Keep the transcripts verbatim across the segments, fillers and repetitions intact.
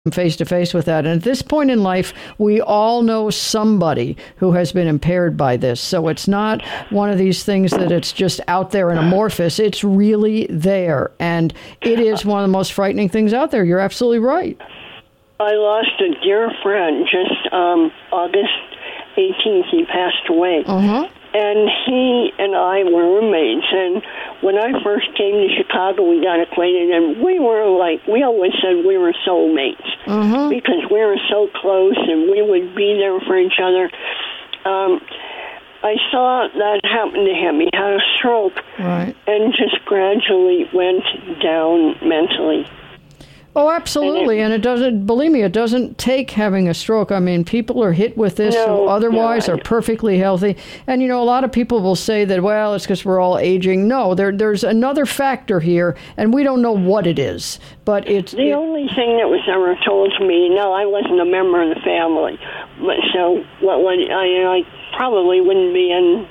face to face with that. And at this point in life, we all know somebody who has been impaired by this. So it's not one of these things that it's just out there and amorphous. It's really there. And it is one of the most frightening things out there. You're absolutely right. I lost a dear friend just um, August eighteenth. He passed away. Uh-huh. And he and I were roommates. And when I first came to Chicago, we got acquainted, and we were like, we always said we were soulmates uh-huh. because we were so close and we would be there for each other. Um, I saw that happen to him. He had a stroke right. and just gradually went down mentally. Oh, absolutely. And it, and it doesn't, believe me, it doesn't take having a stroke. I mean, people are hit with this no, who otherwise no, are perfectly healthy. And, you know, a lot of people will say that, well, it's because we're all aging. No, there, there's another factor here, and we don't know what it is. But it's... The it, only thing that was ever told to me, no, I wasn't a member of the family. But so what, what, I, I probably wouldn't be in,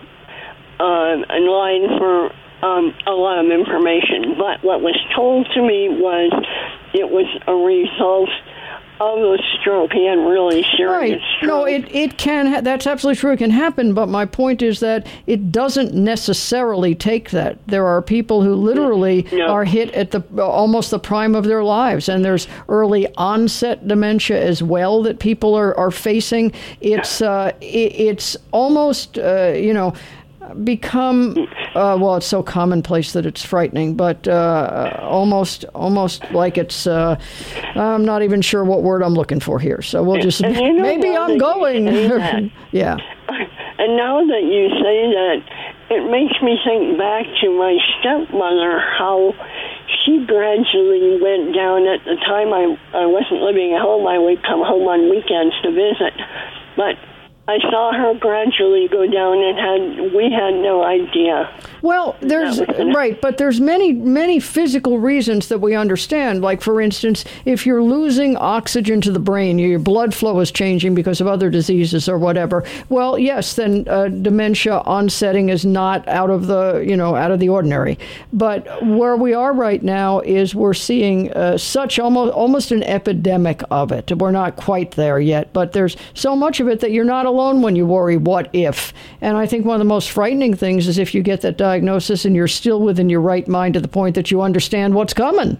uh, in line for um, a lot of information. But what was told to me was... it was a result of a stroke. He had really serious right. stroke. No, it, it can, ha- that's absolutely true. It can happen, but my point is that it doesn't necessarily take that. There are people who literally no. are hit at the almost the prime of their lives, and there's early onset dementia as well that people are, are facing. It's, uh, it, it's almost, uh, you know, become uh, well it's so commonplace that it's frightening, but uh, almost almost like it's uh, I'm not even sure what word I'm looking for here, so we'll just and you know, maybe I'm going yeah and now that you say that, it makes me think back to my stepmother, how she gradually went down. At the time I, I wasn't living at home. I would come home on weekends to visit, but I saw her gradually go down, and had we had no idea. Well, there's right, but there's many, many physical reasons that we understand. Like, for instance, if you're losing oxygen to the brain, your blood flow is changing because of other diseases or whatever. Well, yes, then uh, dementia onsetting is not out of the, you know, out of the ordinary. But where we are right now is we're seeing uh, such almost almost an epidemic of it. We're not quite there yet, but there's so much of it that you're not alone when you worry, what if? And I think one of the most frightening things is if you get that diagnosis and you're still within your right mind to the point that you understand what's coming.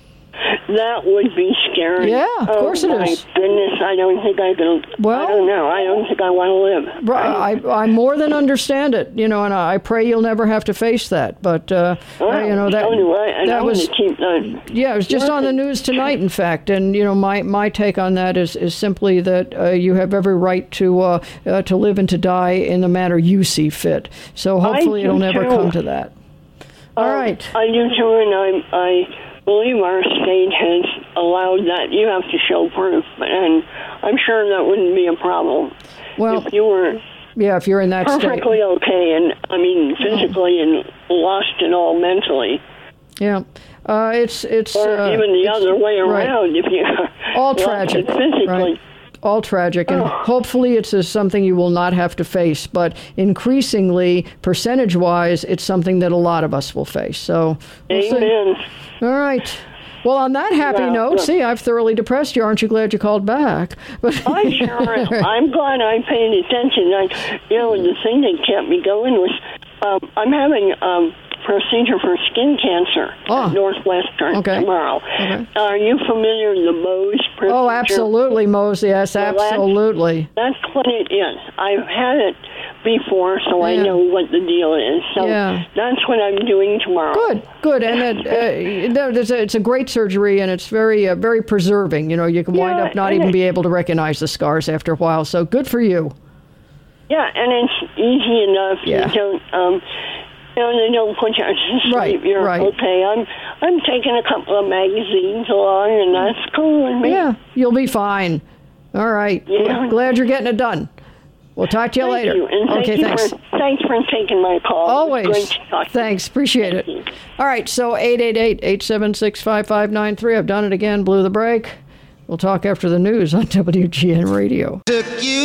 That would be scary. Yeah, of oh, course it my is. Goodness, I don't think I can. Well, I don't know. I don't think I want to live. Right. I, I more than understand it, you know, and I pray you'll never have to face that. But uh, well, you know that so do I, and that I was keep, uh, yeah, it was just on the news tonight, in fact. And you know, my, my take on that is, is simply that uh, you have every right to uh, uh, to live and to die in the manner you see fit. So hopefully it'll never too. come to that. All uh, right. I do too, and I I. believe our state has allowed that. You have to show proof, and I'm sure that wouldn't be a problem. Well, if you were yeah, if you're in that perfectly state. okay, and I mean physically and lost it all mentally. Yeah, uh, it's it's or uh, even the it's, other way around. Right. If you all lost tragic, it physically. Right. All tragic, and oh. hopefully it's a, something you will not have to face, but increasingly, percentage-wise, it's something that a lot of us will face. So, we'll Amen. See. All right. Well, on that happy well, note, look, see, I've thoroughly depressed you. Aren't you glad you called back? But I sure am. I'm glad I paid attention. I, you know, the thing that kept me going was um, I'm having um, procedure for skin cancer oh. at Northwestern okay. tomorrow. Okay. Are you familiar with the Mohs procedure? Oh, absolutely, Mohs. Yes, well, absolutely. That's, that's what it is. I've had it before, so yeah. I know what the deal is. So yeah. that's what I'm doing tomorrow. Good, good, and it, uh, there's a, it's a great surgery, and it's very, uh, very preserving. You know, you can wind yeah, up not even it, be able to recognize the scars after a while. So good for you. Yeah, and it's easy enough. Yeah. You don't, um, you know, they don't put you to sleep. Right, You're right. okay. I'm, I'm taking a couple of magazines along, and that's cool with me. Yeah, you'll be fine. All right. Yeah. Glad you're getting it done. We'll talk to you thank later. You. And okay, thank you thanks. For, thanks for taking my call. Always. Great to talk to Thanks. you. Appreciate thank it. You. All right, so eight eight eight, eight seven six, five five nine three. I've done it again. Blew the break. We'll talk after the news on W G N Radio. Took you